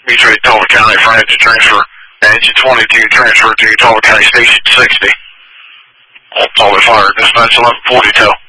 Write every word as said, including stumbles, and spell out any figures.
Mutual Aid Talbot County for engine transfer. Engine twenty-two transfer to Talbot County Station sixty. Talbot Fire, dispatch eleven forty-two.